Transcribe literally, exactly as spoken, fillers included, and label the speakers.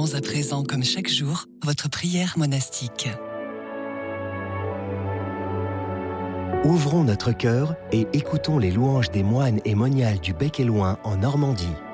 Speaker 1: célébrons à présent, comme chaque jour, votre prière monastique.
Speaker 2: Ouvrons notre cœur et écoutons les louanges des moines et moniales du Bec et Loing en Normandie.